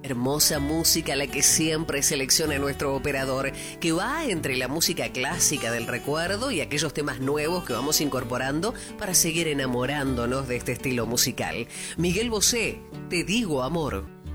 Hermosa música la que siempre selecciona nuestro operador, que va entre la música clásica del recuerdo y aquellos temas nuevos que vamos incorporando para seguir enamorándonos de este estilo musical. Miguel Bosé, Te digo amor.